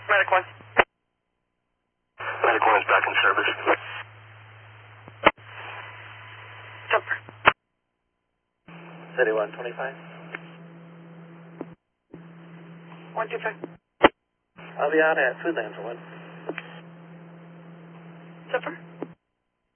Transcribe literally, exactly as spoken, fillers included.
Medic one. Medic one is back in service. Jumper. City one twenty-five. one two five. I'll be out at Foodland for one. Jumper.